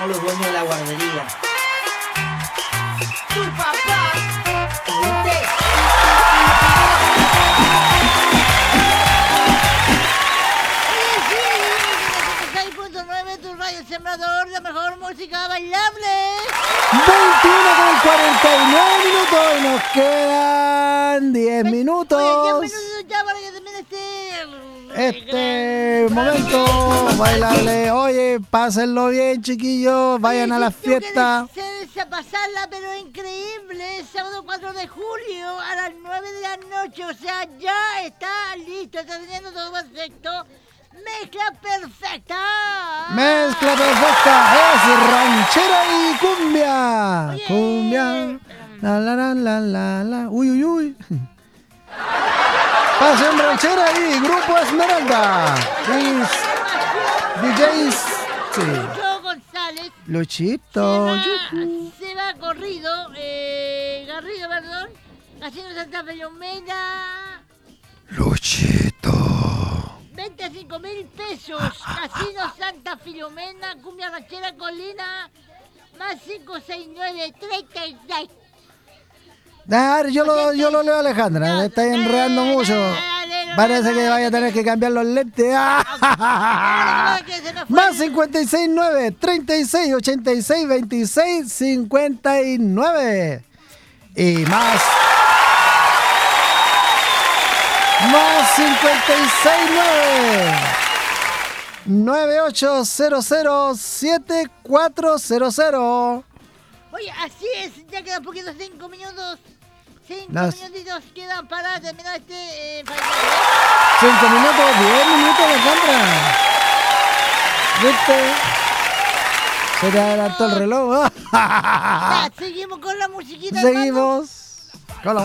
Los dueños de la guardería. Tu papá. ¿Oíste? Oye, sí, 6.9, tu radio sembrador, la mejor música bailable. 21:49 minutos y nos quedan 10 minutos. Oye, 10 minutos ya para que termine Este momento bailable. Oye, pásenlo bien, chiquillos. Vayan a la fiesta. A pasarla, pero increíble. Sábado 4 de julio a las 9 de la noche. O sea, ya está listo. Está teniendo todo perfecto. Mezcla perfecta. Mezcla perfecta. Es ranchera y cumbia. Oye, Cumbia. La la la la la la. Uy, uy, uy. Pasión ranchera y Grupo Esmeralda. DJs. Sí. Lucho González. Luchito. Se va Garrido, perdón. Casino Santa Filomena. Luchito. 25,000 pesos. Casino Santa Filomena, cumbia ranchera colina. Más 569 36. Yo lo leo, Alejandra. Me está enredando mucho. Parece que vaya a tener que cambiar los lentes. Más 569 36 86 26 59. Y más 569 9800 7400. Oye, así es, ya quedan poquitos 5 minutos. 5 minutitos quedan para terminar este... 5 minutos, 10 minutos, Alejandra. ¿Viste? Se te adelantó el reloj. Ya, seguimos con la musiquita. Seguimos.